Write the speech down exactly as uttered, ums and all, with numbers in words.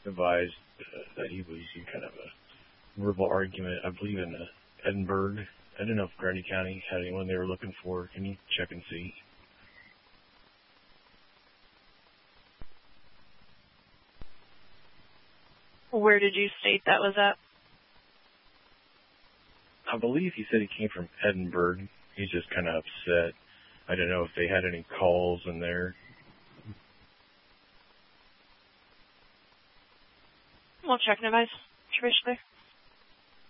advised uh, that he was in kind of a verbal argument, I believe, in uh, Edinburgh. I don't know if Grundy County had anyone they were looking for. Can you check and see? Where did you state that was at? I believe he said he came from Edinburgh. He's just kind of upset. I don't know if they had any calls in there. We'll check and advise. Trish there.